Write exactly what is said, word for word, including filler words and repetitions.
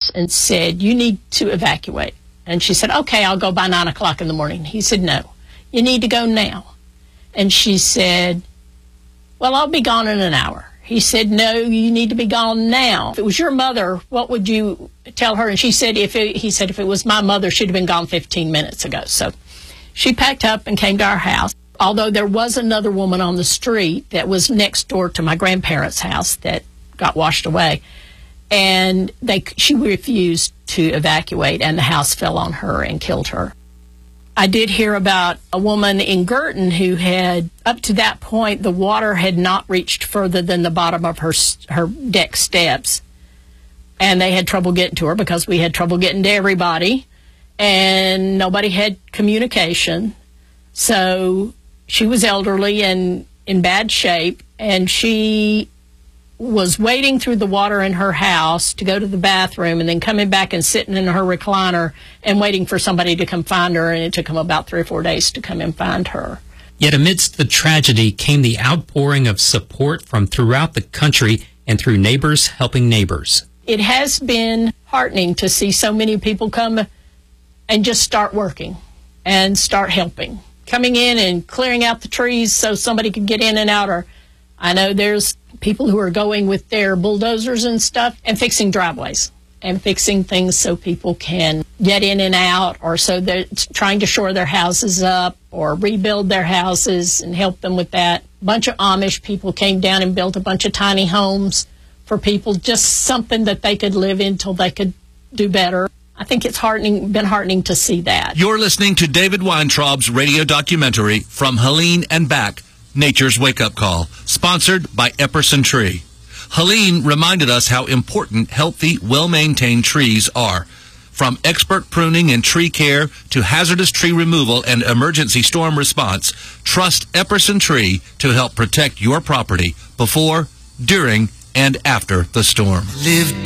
house and said, you need to evacuate. And she said, okay, I'll go by nine o'clock in the morning. He said, no, you need to go now. And she said, well, I'll be gone in an hour. He said, no, you need to be gone now. If it was your mother, what would you tell her? And she said, if it, he said, if it was my mother, she'd have been gone fifteen minutes ago. So she packed up and came to our house. Although there was another woman on the street that was next door to my grandparents' house that got washed away. And they, she refused to evacuate, and the house fell on her and killed her. I did hear about a woman in Girton who had, up to that point, the water had not reached further than the bottom of her her deck steps. And they had trouble getting to her because we had trouble getting to everybody. And nobody had communication. So she was elderly and in bad shape. And she was wading through the water in her house to go to the bathroom and then coming back and sitting in her recliner and waiting for somebody to come find her, and it took them about three or four days to come and find her. Yet amidst the tragedy came the outpouring of support from throughout the country and through neighbors helping neighbors. It has been heartening to see so many people come and just start working and start helping, coming in and clearing out the trees so somebody could get in and out. Or I know there's people who are going with their bulldozers and stuff and fixing driveways and fixing things so people can get in and out, or so they're trying to shore their houses up or rebuild their houses and help them with that. A bunch of Amish people came down and built a bunch of tiny homes for people, just something that they could live in till they could do better. I think it's heartening, been heartening to see that. You're listening to David Weintraub's radio documentary, From Helene and Back, Nature's Wake-Up Call, sponsored by Epperson Tree. Helene reminded us how important healthy, well-maintained trees are. From expert pruning and tree care to hazardous tree removal and emergency storm response, trust Epperson Tree to help protect your property before, during, and after the storm. Live